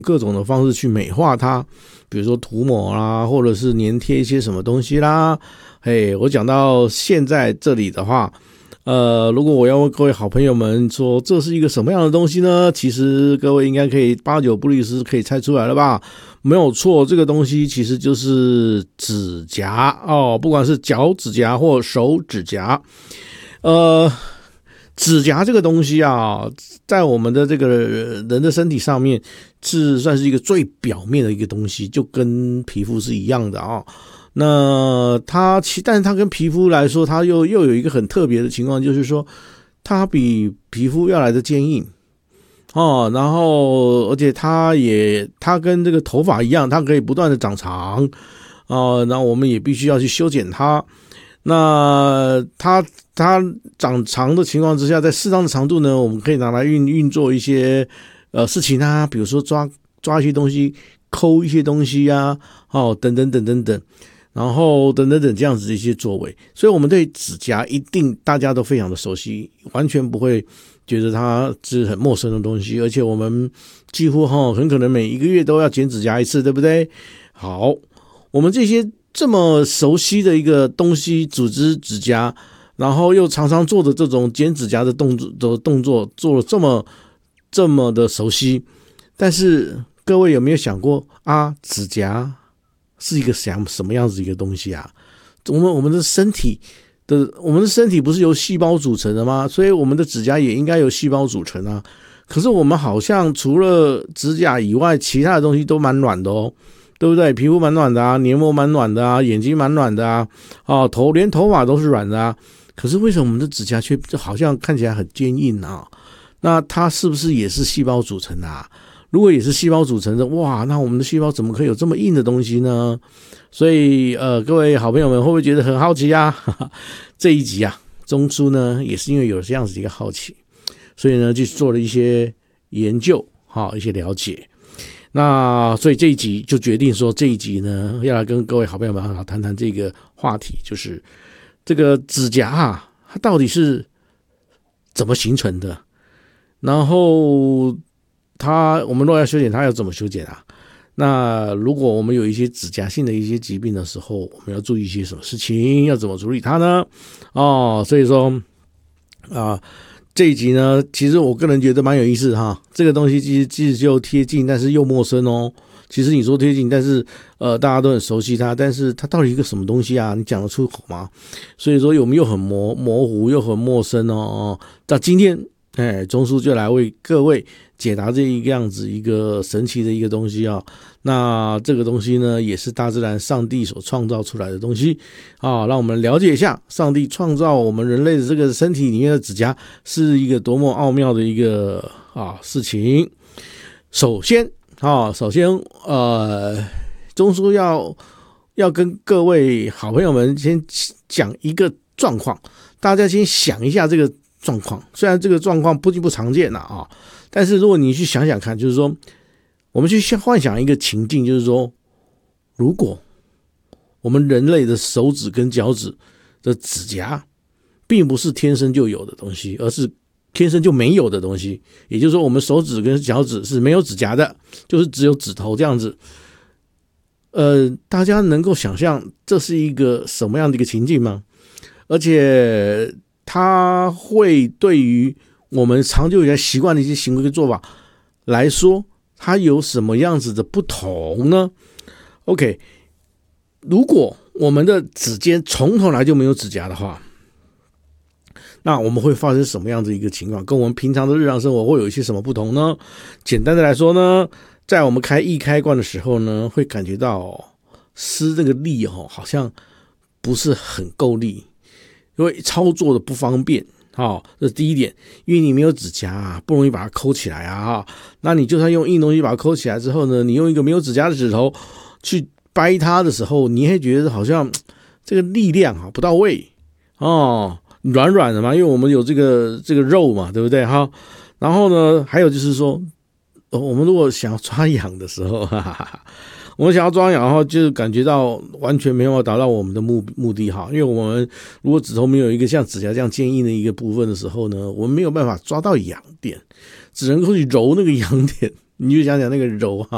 各种的方式去美化它，比如说涂抹啦，或者是粘贴一些什么东西啦。我讲到现在这里的话，如果我要问各位好朋友们说这是一个什么样的东西呢？其实各位应该可以8九不离十可以猜出来了吧？没有错，这个东西其实就是指甲哦，不管是脚指甲或手指甲。指甲这个东西啊，在我们的这个人的身体上面是算是一个最表面的一个东西，就跟皮肤是一样的啊。那但是它跟皮肤来说，它又有一个很特别的情况，就是说它比皮肤要来的坚硬哦，然后而且它跟这个头发一样，它可以不断的长长哦，然后我们也必须要去修剪它。那它长长的情况之下，在适当的长度呢，我们可以拿来运作一些事情啊，比如说抓一些东西，抠一些东西啊，等等等等等，然后等等等这样子的一些作为。所以我们对指甲一定大家都非常的熟悉，完全不会觉得它是很陌生的东西，而且我们几乎很可能每一个月都要剪指甲一次，对不对？好，我们这些这么熟悉的一个东西，组织指甲，然后又常常做的这种剪指甲的动作做了这么的熟悉，但是各位有没有想过啊，指甲是一个什么样子一个东西啊？我们的身体不是由细胞组成的吗？所以我们的指甲也应该由细胞组成啊。可是我们好像除了指甲以外，其他的东西都蛮软的哦。对不对？皮肤蛮软的啊，黏膜蛮软的啊，眼睛蛮软的啊，连头发都是软的啊。可是为什么我们的指甲却好像看起来很坚硬啊？那它是不是也是细胞组成的啊？如果也是细胞组成的，哇，那我们的细胞怎么可以有这么硬的东西呢？所以各位好朋友们会不会觉得很好奇啊？这一集啊，中枢呢也是因为有这样子一个好奇，所以呢就做了一些研究，一些了解。那所以这一集就决定说，这一集呢要来跟各位好朋友们谈谈这个话题，就是这个指甲啊，它到底是怎么形成的？然后我们如果要修剪它，要怎么修剪啊？那如果我们有一些指甲性的一些疾病的时候，我们要注意一些什么事情？要怎么处理它呢？所以说这一集呢，其实我个人觉得蛮有意思哈。这个东西其实又贴近，但是又陌生哦。其实你说贴近，但是大家都很熟悉它，但是它到底一个什么东西啊？你讲得出口吗？所以说我们又很模糊，又很陌生哦。那今天中枢就来为各位解答这一个样子一个神奇的一个东西啊。那这个东西呢，也是大自然上帝所创造出来的东西啊，让我们了解一下上帝创造我们人类的这个身体里面的指甲是一个多么奥妙的一个事情。首先中枢要跟各位好朋友们先讲一个状况，大家先想一下这个状况。虽然这个状况不常见啊，但是如果你去想想看，就是说我们去幻想一个情境，就是说如果我们人类的手指跟脚趾的指甲并不是天生就有的东西，而是天生就没有的东西，也就是说我们手指跟脚趾是没有指甲的，就是只有指头这样子。大家能够想象这是一个什么样的一个情境吗？而且它会对于我们长久以来习惯的一些行为跟做法来说，它有什么样子的不同呢？ OK， 如果我们的指尖从头来就没有指甲的话，那我们会发生什么样子一个情况？跟我们平常的日常生活会有一些什么不同呢？简单的来说呢，在我们开易开关的时候呢，会感觉到施这个力好像不是很够力，因为操作的不方便。这是第一点，因为你没有指甲不容易把它抠起来啊。那你就算用硬东西把它抠起来之后呢，你用一个没有指甲的指头去掰它的时候，你会觉得好像这个力量不到位软软的嘛，因为我们有这个肉嘛，对不对哈？然后呢，还有就是说，我们如果想要抓痒的时候，我们想要抓痒，然后就感觉到完全没有达到我们的目的哈，因为我们如果指头没有一个像指甲这样坚硬的一个部分的时候呢，我们没有办法抓到痒点，只能够去揉那个痒点。你就想想那个揉